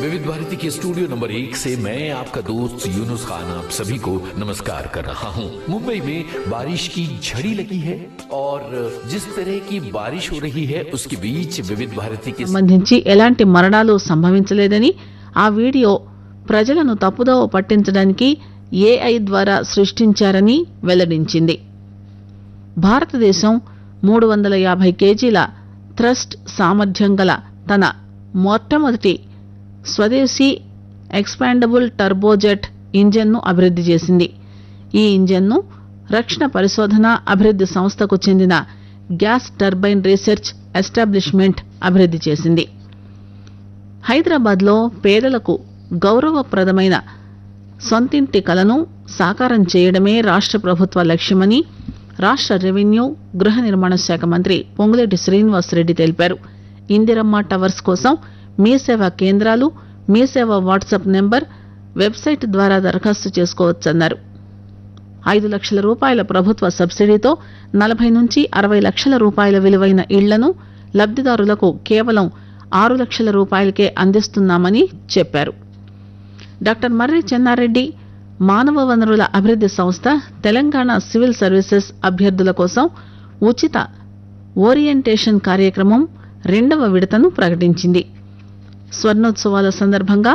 विविध भारती के studio number 1 से मैं आपका दोस्त यूनुस खान आप सभी को नमस्कार कर रहा हूं। मुंबई में बारिश की झड़ी लगी है और जिस तरह की बारिश हो रही है उसके बीच विविध भारती के సంబంధించి ఎలాంటి మరణాలు సంభవించలేదని ఆ వీడియో ప్రజలను తప్పుదోవ పట్టించడానికి ఏఐ ద్వారా సృష్టించారని వెల్లడించింది. భారతదేశం 350 కేజీల థ్రస్ట్ సామర్థ్యం గల తన మొట్టమొదటి స్వదేశీ ఎక్స్పాండబుల్ టర్బోజెట్ ఇంజన్ను అభివృద్ది చేసింది. ఈ ఇంజన్ను రక్షణ పరిశోధన అభివృద్ది సంస్థకు చెందిన గ్యాస్ టర్బైన్ రీసెర్చ్ ఎస్టాబ్లిష్మెంట్ అభివృద్ది చేసింది. హైదరాబాద్లో పేదలకు గౌరవప్రదమైన సొంతింటి కలను సాకారం చేయడమే రాష్ట్ర ప్రభుత్వ లక్ష్యమని రాష్ట్ర రెవెన్యూ గృహ నిర్మాణ శాఖ మంత్రి పొంగులేటి శ్రీనివాసరెడ్డి తెలిపారు. ఇందిరమ్మ టవర్స్ కోసం మీ సేవా కేంద్రాలు, మీ సేవ వాట్సాప్ నెంబర్, వెబ్సైట్ ద్వారా దరఖాస్తు చేసుకోవచ్చన్నారు. 5 లక్షల రూపాయల ప్రభుత్వ సబ్సిడీతో 40 నుంచి 60 లక్షల రూపాయల విలువైన ఇళ్లను లబ్దిదారులకు కేవలం 6 లక్షల రూపాయలకే అందిస్తున్నామని చెప్పారు. డాక్టర్ మర్రి చెన్నారెడ్డి మానవ వనరుల అభివృద్ది సంస్థ తెలంగాణ సివిల్ సర్వీసెస్ అభ్యర్థుల కోసం ఉచిత ఓరియంటేషన్ కార్యక్రమం 2వ విడతను ప్రకటించింది. స్వర్ణోత్సవాల సందర్భంగా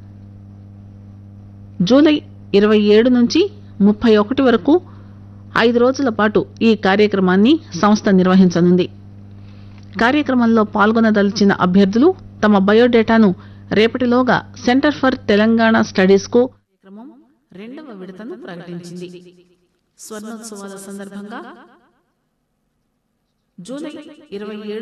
జూలై 27 నుంచి 31 వరకు 5 రోజుల పాటు ఈ కార్యక్రమాన్ని సంస్థ నిర్వహించనుంది. కార్యక్రమంలో పాల్గొనదలిచిన అభ్యర్థులు తమ బయోడేటాను రేపటిలోగా సెంటర్ ఫర్ తెలంగాణ స్టడీస్ కు కార్యక్రమం 2వ విడతను ప్రకటించింది. స్వర్ణోత్సవాల సందర్భంగా జూలై 27